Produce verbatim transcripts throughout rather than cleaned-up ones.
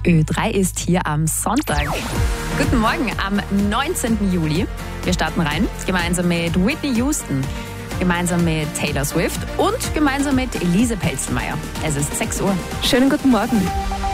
Ö drei ist hier am Sonntag. Guten Morgen am neunzehnten Juli. Wir starten rein, gemeinsam mit Whitney Houston, gemeinsam mit Taylor Swift und gemeinsam mit Elise Pelzelmeier. Es ist sechs Uhr. Schönen guten Morgen.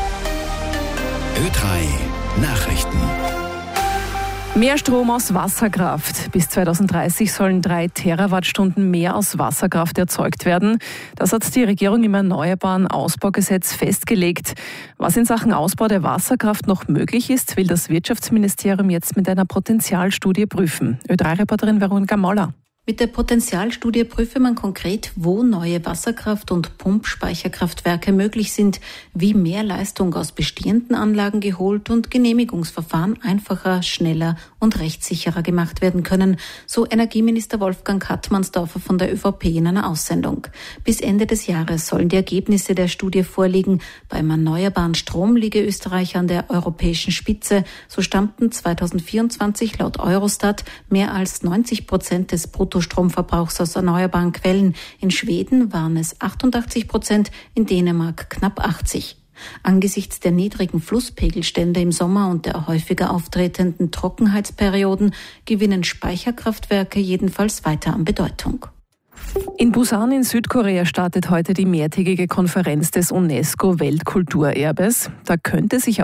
Ö drei Nachrichten. Mehr Strom aus Wasserkraft. Bis zweitausenddreißig sollen drei Terawattstunden mehr aus Wasserkraft erzeugt werden. Das hat die Regierung im Erneuerbaren Ausbaugesetz festgelegt. Was in Sachen Ausbau der Wasserkraft noch möglich ist, will das Wirtschaftsministerium jetzt mit einer Potenzialstudie prüfen. Ö drei Reporterin Veronika Moller. Mit der Potenzialstudie prüfe man konkret, wo neue Wasserkraft- und Pumpspeicherkraftwerke möglich sind, wie mehr Leistung aus bestehenden Anlagen geholt und Genehmigungsverfahren einfacher, schneller und rechtssicherer gemacht werden können, so Energieminister Wolfgang Hartmannsdorfer von der ÖVP in einer Aussendung. Bis Ende des Jahres sollen die Ergebnisse der Studie vorliegen. Beim erneuerbaren Strom liege Österreich an der europäischen Spitze. So stammten zweitausendvierundzwanzig laut Eurostat mehr als neunzig Prozent des Brutto Stromverbrauchs aus erneuerbaren Quellen. In Schweden waren es achtundachtzig Prozent, in Dänemark knapp achtzig. Angesichts der niedrigen Flusspegelstände im Sommer und der häufiger auftretenden Trockenheitsperioden gewinnen Speicherkraftwerke jedenfalls weiter an Bedeutung. In Busan in Südkorea startet heute die mehrtägige Konferenz des UNESCO-Weltkulturerbes. Da könnte sich